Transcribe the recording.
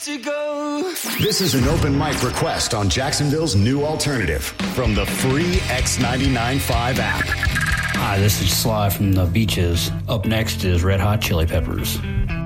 to go. This is an open mic request on Jacksonville's new alternative from the free X99.5 app. Hi, this is Sly from the Beaches. Up next is Red Hot Chili Peppers.